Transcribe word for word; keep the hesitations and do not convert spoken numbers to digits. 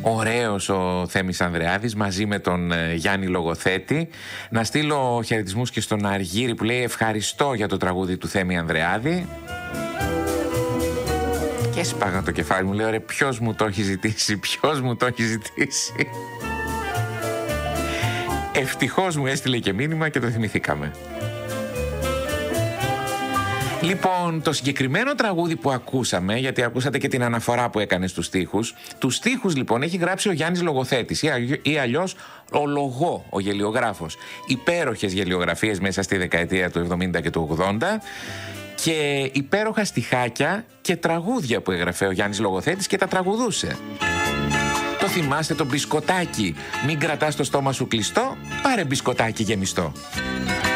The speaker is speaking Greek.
Ωραίος ο Θέμης Ανδρεάδης μαζί με τον ε, Γιάννη Λογοθέτη. Να στείλω χαιρετισμούς και στον Αργύρη που λέει ευχαριστώ για το τραγούδι του Θέμη Ανδρεάδη. Και σπάγα το κεφάλι μου, λέω ρε ποιος μου το έχει ζητήσει, ποιος μου το έχει ζητήσει. Ευτυχώς μου έστειλε και μήνυμα και το θυμηθήκαμε. Λοιπόν, το συγκεκριμένο τραγούδι που ακούσαμε, γιατί ακούσατε και την αναφορά που έκανε στους στίχους, τους στίχους λοιπόν έχει γράψει ο Γιάννης Λογοθέτης ή αλλιώς ο Λογό, ο γελιογράφος. Υπέροχες γελιογραφίες μέσα στη δεκαετία του εβδομήντα και του ογδόντα και υπέροχα στιχάκια και τραγούδια που έγραφε ο Γιάννης Λογοθέτης και τα τραγουδούσε. Το θυμάστε το μπισκοτάκι, μην κρατάς το στόμα σου κλειστό, πάρε μπισκοτάκι γεμιστό.